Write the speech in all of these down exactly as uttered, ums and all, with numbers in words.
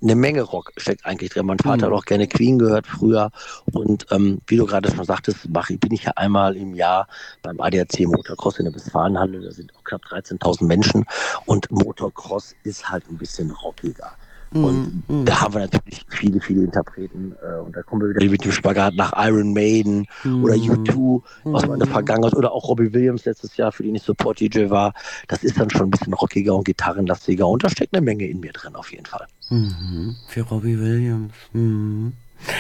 eine Menge Rock steckt eigentlich drin. Mein Vater Hm. hat auch gerne Queen gehört früher. Und ähm, wie du gerade schon sagtest, mach, ich- bin ich ja einmal im Jahr beim A D A C Motocross in der Westfalenhalle. Da sind auch knapp dreizehntausend Menschen. Und Motocross ist halt ein bisschen rockiger. Und Hm. Hm. da haben wir natürlich viele, viele Interpreten. Äh, und da kommen wir wieder mit dem Spagat nach Iron Maiden oder U Hm. zwei aus meiner Hm. Vergangenheit. Oder auch Robbie Williams letztes Jahr, für den ich Support-D J war. Das ist dann schon ein bisschen rockiger und gitarrenlastiger. Und da steckt eine Menge in mir drin auf jeden Fall. Mhm. Für Robbie Williams. Mhm.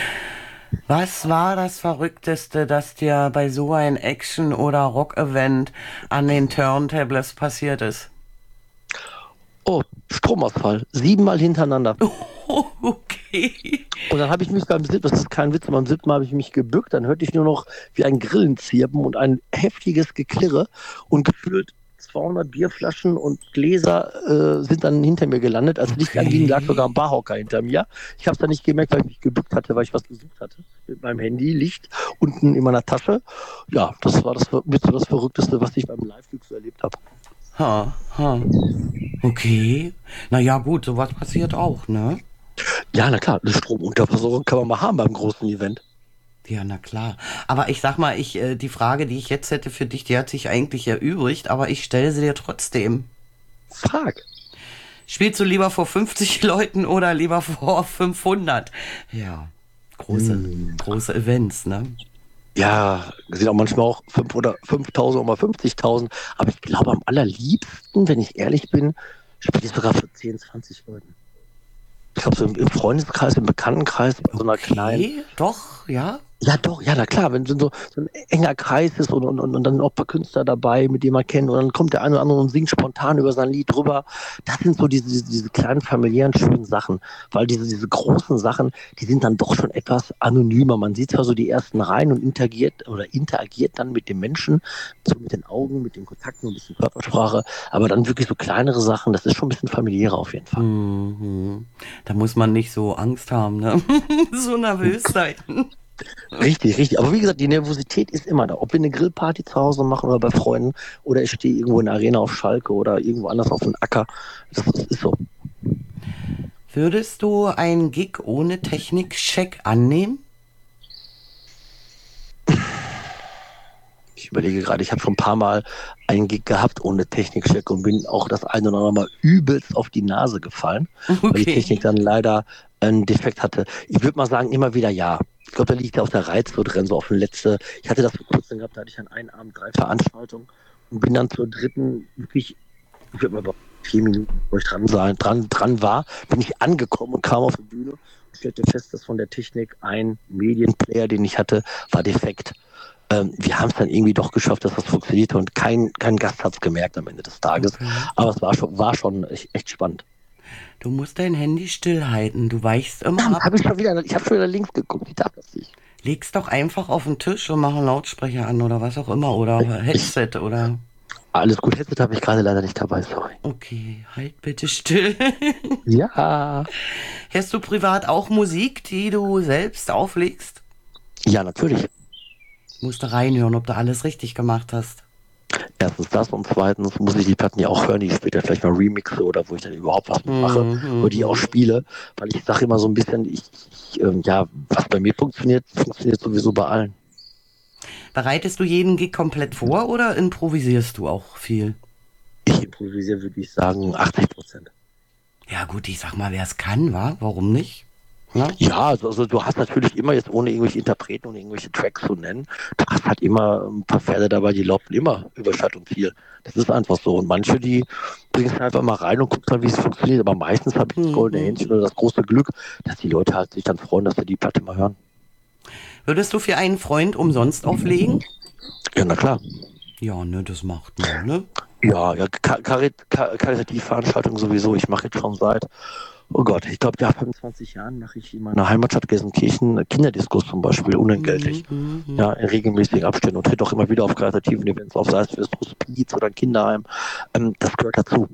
Was war das Verrückteste, das dir bei so ein Action- oder Rock-Event an den Turntables passiert ist? Oh, Stromausfall. Siebenmal hintereinander. Oh, okay. Und dann habe ich mich beim siebten, das ist kein Witz, beim siebten Mal habe ich mich gebückt, dann hörte ich nur noch wie ein Grillenzirpen und ein heftiges Geklirre und gefühlt zweihundert Bierflaschen und Gläser äh, sind dann hinter mir gelandet. Als Licht anging, lag sogar ein Barhocker hinter mir. Ich habe es dann nicht gemerkt, weil ich mich gebückt hatte, weil ich was gesucht hatte. Mit meinem Handy, Licht unten in meiner Tasche. Ja, das war das mit so das Verrückteste, was ich beim Live-Glück so erlebt habe. Ha, ha. Okay. Naja, gut, sowas passiert auch, ne? Ja, na klar, eine Stromunterversorgung kann man mal haben beim großen Event. Ja, na klar. Aber ich sag mal, ich, äh, die Frage, die ich jetzt hätte für dich, die hat sich eigentlich erübrigt, aber ich stelle sie dir trotzdem. Frag. Spielst du lieber vor fünfzig Leuten oder lieber vor fünfhundert? Ja, große, Hm. große Events, ne? Ja, sind auch manchmal auch fünf oder fünftausend oder mal fünfzigtausend. Aber ich glaube, am allerliebsten, wenn ich ehrlich bin, spiele ich sogar für zehn, zwanzig Leuten. Ich glaube, so im, im Freundeskreis, im Bekanntenkreis, bei so einer kleinen. Okay, doch, ja. Ja, doch, ja, na klar, wenn so, so ein enger Kreis ist und, und, und dann auch ein paar Künstler dabei, mit denen man kennt, und dann kommt der eine oder andere und singt spontan über sein Lied drüber. Das sind so diese, diese, diese kleinen familiären, schönen Sachen. Weil diese, diese großen Sachen, die sind dann doch schon etwas anonymer. Man sieht zwar so die ersten Reihen und interagiert oder interagiert dann mit den Menschen, so mit den Augen, mit den Kontakten, ein bisschen Körpersprache, aber dann wirklich so kleinere Sachen, das ist schon ein bisschen familiärer auf jeden Fall. Mhm. Da muss man nicht so Angst haben, ne? So nervös sein. Richtig, richtig. Aber wie gesagt, die Nervosität ist immer da. Ob wir eine Grillparty zu Hause machen oder bei Freunden oder ich stehe irgendwo in der Arena auf Schalke oder irgendwo anders auf dem Acker. Das ist, ist so. Würdest du einen Gig ohne Technik-Check annehmen? Ich überlege gerade, ich habe schon ein paar Mal einen Gig gehabt ohne Technikcheck und bin auch das eine oder andere Mal übelst auf die Nase gefallen, weil die Okay. Technik dann leider einen Defekt hatte. Ich würde mal sagen, immer wieder ja. Ich glaube, da liegt ja auch der Reiz so drin, so auf den letzte. Ich hatte das vor kurzem gehabt, da hatte ich an einem Abend drei Veranstaltungen und bin dann zur dritten wirklich, ich würde mal sagen, vier Minuten, wo ich dran, sein, dran, dran war, bin ich angekommen und kam auf die Bühne und stellte fest, dass von der Technik ein Medienplayer, den ich hatte, war defekt. Ähm, wir haben es dann irgendwie doch geschafft, dass das funktionierte und kein, kein Gast hat es gemerkt am Ende des Tages. Okay. Aber es war schon, war schon echt, echt spannend. Du musst dein Handy stillhalten. Du weichst immer Dann ab. habe ich schon wieder, ich habe schon wieder links geguckt, ich darf das nicht. Leg's doch einfach auf den Tisch und mach einen Lautsprecher an oder was auch immer. Oder Headset oder... Alles gut, Headset habe ich gerade leider nicht dabei, sorry. Okay, halt bitte still. Ja. Hörst du privat auch Musik, die du selbst auflegst? Ja, natürlich. Musst du reinhören, ob du alles richtig gemacht hast. Erstens das und zweitens muss ich die Platten ja auch hören, die ich später vielleicht mal remixe oder wo ich dann überhaupt was mitmache, Mhm, wo die auch spiele, weil ich sage immer so ein bisschen, ich, ich ähm, ja, was bei mir funktioniert, funktioniert sowieso bei allen. Bereitest du jeden Gig komplett vor oder improvisierst du auch viel? Ich improvisiere, würde ich sagen, achtzig Prozent. Ja gut, ich sag mal, wer es kann, wa? Warum nicht? Ja? Ja, also, also du hast natürlich immer jetzt, ohne irgendwelche Interpreten und irgendwelche Tracks zu nennen, du hast halt immer ein paar Pferde dabei, die laufen immer über Stadt und Ziel. Das ist einfach so. Und manche, die bringst du einfach mal rein und guckst mal, wie es funktioniert. Aber meistens habe ich das goldene Händchen oder das große Glück, dass die Leute halt sich dann freuen, dass sie die Platte mal hören. Würdest du für einen Freund umsonst auflegen? Ja, na klar. Ja, ne, das macht man, ne? Ja, ja, Kar- Karit- Kar- Karitativveranstaltungen sowieso. Ich mache jetzt schon seit, oh Gott, ich glaube, ja, fünfundzwanzig Jahren mache ich in meiner Heimatstadt Gelsenkirchen Kinderdiskos zum Beispiel, unentgeltlich. Mhm, mhm. Ja, in regelmäßigen Abständen und tritt auch immer wieder auf karitativen Events auf, sei es für das Hospiz oder ein Kinderheim. Ähm, das gehört dazu.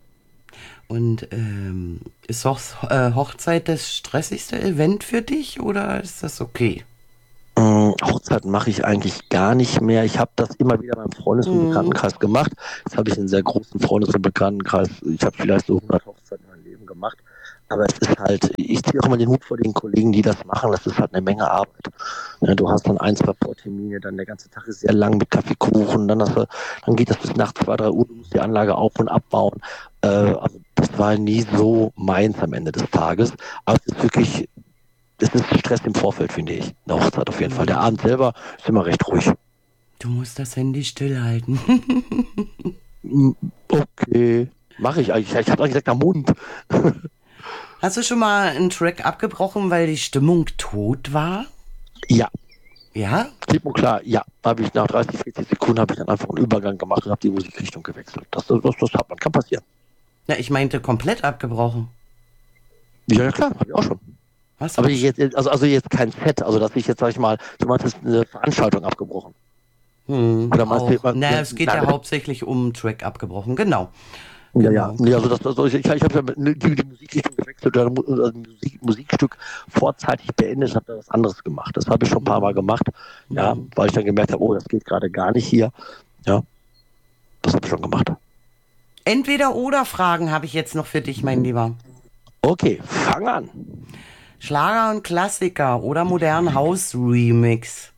Und ähm, ist Hoch äh, Hochzeit das stressigste Event für dich oder ist das okay? Ähm, Hochzeiten mache ich eigentlich gar nicht mehr. Ich habe das immer wieder beim Freundes- und Mhm. Bekanntenkreis gemacht. Jetzt habe ich einen sehr großen Freundes- und Bekanntenkreis. Ich habe vielleicht so hundert Hochzeiten in meinem Leben gemacht. Aber es ist halt, ich ziehe auch immer den Hut vor den Kollegen, die das machen. Das ist halt eine Menge Arbeit. Ja, du hast dann ein, zwei Vortermine, dann der ganze Tag ist sehr lang mit Kaffeekuchen, dann, hast du, dann geht das bis nachts zwei, drei Uhr, du musst die Anlage auf- und abbauen. Äh, also das war nie so meins am Ende des Tages. Aber es ist wirklich, es ist Stress im Vorfeld, finde ich. Eine Hochzeit auf jeden Fall. Der Abend selber ist immer recht ruhig. Du musst das Handy stillhalten. Mm, Okay, mache ich eigentlich. Ich habe eigentlich gesagt, am Mund. Hast du schon mal einen Track abgebrochen, weil die Stimmung tot war? Ja, Ja? klipp und klar, ja. Habe ich nach dreißig, vierzig Sekunden habe ich dann einfach einen Übergang gemacht und habe die Musikrichtung gewechselt. Das, das, das hat man, kann passieren. Na, ich meinte komplett abgebrochen. Ja, ja klar, habe ich auch schon. Was? Aber jetzt, also, also jetzt kein Set, also dass ich jetzt, sag ich mal, du meintest eine Veranstaltung abgebrochen. Hm, Oder meinst du, auch. man, Na, es geht nein, ja hauptsächlich um Track abgebrochen. Genau. ja, ja. Genau. Nee, also das, also ich, ich habe ja mit- die, die Musikrichtung gewechselt oder Mu- also Musik, Musikstück vorzeitig beendet, habe da was anderes gemacht. Das habe ich schon ein paar Mal gemacht, ja, Mhm. weil ich dann gemerkt habe, oh, das geht gerade gar nicht hier. Ja, das habe ich schon gemacht. Entweder oder Fragen habe ich jetzt noch für dich, mein Lieber. Okay, fang an. Schlager und Klassiker oder modernen House-Remix.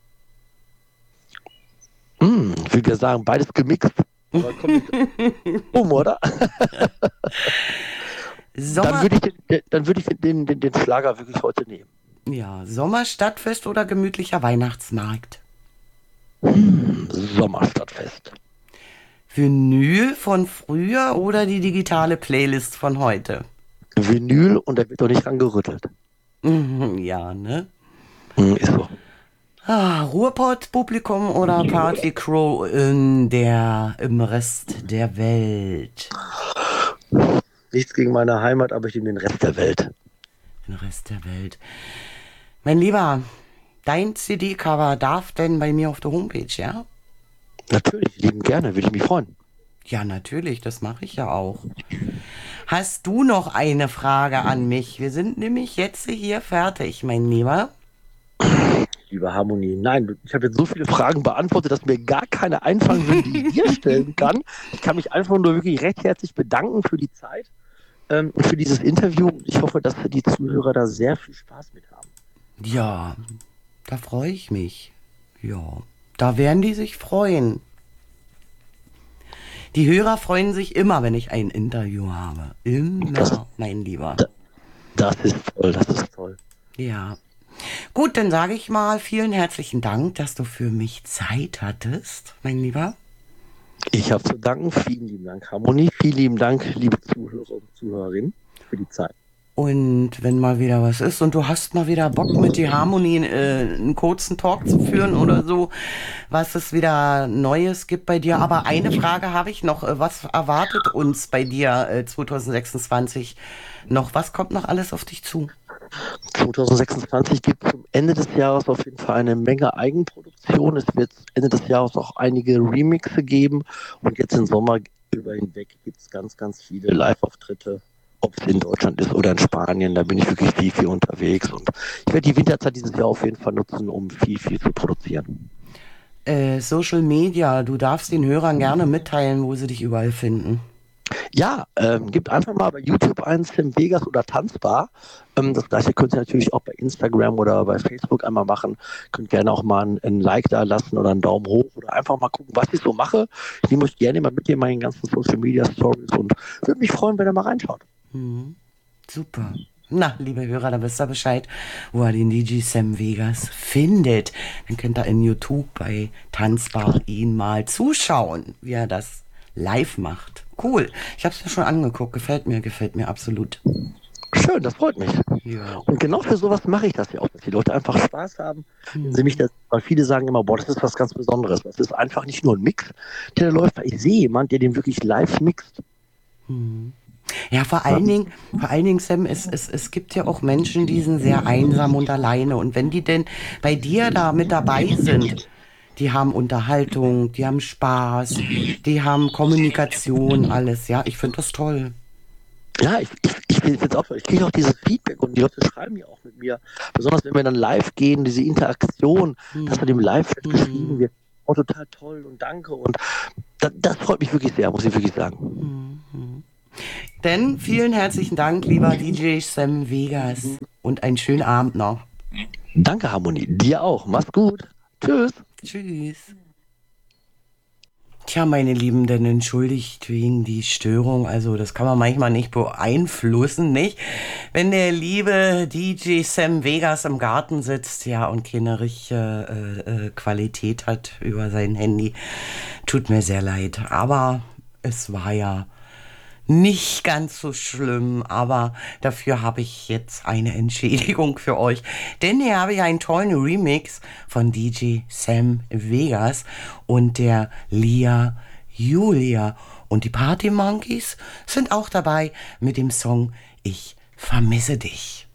Hm, ich würde ja sagen, beides gemixt. Aber komm nicht um, oder? Dann Sommer, würde ich, den, dann würde ich den, den, den Schlager wirklich heute nehmen. ja, Sommerstadtfest oder gemütlicher Weihnachtsmarkt. Sommerstadtfest. Vinyl von früher oder die digitale Playlist von heute. Vinyl und da wird doch nicht dran gerüttelt. Mhm, ja, ne? Hm, ist so. Ah, Ruhrpott-Publikum oder Party-Crow in der, im Rest der Welt. Nichts gegen meine Heimat, aber ich nehme den Rest der Welt. Den Rest der Welt. Mein Lieber, dein C D-Cover darf denn bei mir auf der Homepage, ja? Natürlich, lieben gerne, würde ich mich freuen. Ja, natürlich, das mache ich ja auch. Hast du noch eine Frage an mich? Wir sind nämlich jetzt hier fertig, mein Lieber. Liebe Harmonie, nein, ich habe jetzt so viele Fragen beantwortet, dass mir gar keine einfallen würden, die ich dir stellen kann. Ich kann mich einfach nur wirklich recht herzlich bedanken für die Zeit ähm, und für dieses Interview. Ich hoffe, dass die Zuhörer da sehr viel Spaß mit haben. Ja, da freue ich mich. Ja, da werden die sich freuen. Die Hörer freuen sich immer, wenn ich ein Interview habe. Immer, mein Lieber. Das ist toll, das ist toll. Ja. Gut, dann sage ich mal vielen herzlichen Dank, dass du für mich Zeit hattest, mein Lieber. Ich habe zu danken, vielen lieben Dank, Harmonie, vielen lieben Dank, liebe Zuhörer und Zuhörerinnen, für die Zeit. Und wenn mal wieder was ist und du hast mal wieder Bock mit die Harmonie äh, einen kurzen Talk zu führen oder so, was es wieder Neues gibt bei dir. Aber eine Frage habe ich noch. Äh, Was erwartet uns bei dir äh, zwanzig sechsundzwanzig noch? Was kommt noch alles auf dich zu? zwanzig sechsundzwanzig gibt es zum Ende des Jahres auf jeden Fall eine Menge Eigenproduktion. Es wird Ende des Jahres auch einige Remixe geben und jetzt im Sommer über hinweg gibt es ganz, ganz viele Live-Auftritte, ob es in Deutschland ist oder in Spanien. Da bin ich wirklich viel, viel unterwegs und ich werde die Winterzeit dieses Jahr auf jeden Fall nutzen, um viel, viel zu produzieren. Äh, Social Media, du darfst den Hörern gerne mitteilen, wo sie dich überall finden. Ja, ähm, gebt einfach mal bei YouTube ein, Sam Vegas oder Tanzbar. Ähm, das gleiche könnt ihr natürlich auch bei Instagram oder bei Facebook einmal machen. Könnt gerne auch mal ein, ein Like da lassen oder einen Daumen hoch oder einfach mal gucken, was ich so mache. Ich nehme euch gerne mal mit in meinen ganzen Social Media Stories und würde mich freuen, wenn ihr mal reinschaut. Mhm. Super. Na, liebe Hörer, da wisst ihr Bescheid, wo ihr den D J Sam Vegas findet. Dann könnt ihr in YouTube bei Tanzbar ihn mal zuschauen, wie er das live macht. Cool. Ich habe es mir schon angeguckt. Gefällt mir, gefällt mir absolut. Schön, das freut mich. Ja. Und genau für sowas mache ich das ja auch, dass die Leute einfach Spaß haben. Wenn sie mich das, weil viele sagen immer, boah, das ist was ganz Besonderes. Das ist einfach nicht nur ein Mix, der da läuft, weil ich sehe jemanden, der den wirklich live mixt. Ja, vor allen Dingen, vor allen Dingen, Sam, es, es, es gibt ja auch Menschen, die sind sehr einsam und alleine. Und wenn die denn bei dir da mit dabei sind, die haben Unterhaltung, die haben Spaß, die haben Kommunikation, alles. Ja, ich finde das toll. Ja, ich, ich, ich finde es auch toll. Ich kriege auch dieses Feedback und die Leute schreiben ja auch mit mir. Besonders wenn wir dann live gehen, diese Interaktion, dass mit dem Live-Chat geschrieben wird. Oh, total toll und danke. Und das, das freut mich wirklich sehr, muss ich wirklich sagen. Denn vielen herzlichen Dank, lieber D J Sam Vegas, und einen schönen Abend noch. Danke, Harmonie. Dir auch. Mach's gut. Tschüss. Tschüss. Tja, meine Lieben, denn entschuldigt wegen die Störung, also das kann man manchmal nicht beeinflussen, nicht? Wenn der liebe D J Sam Vegas im Garten sitzt, ja, und keine richtige äh, äh, Qualität hat über sein Handy, tut mir sehr leid, aber es war ja nicht ganz so schlimm, aber dafür habe ich jetzt eine Entschädigung für euch. Denn hier habe ich einen tollen Remix von D J Sam Vegas und der Lia Julia. Und die Party Monkeys sind auch dabei mit dem Song Ich vermisse dich.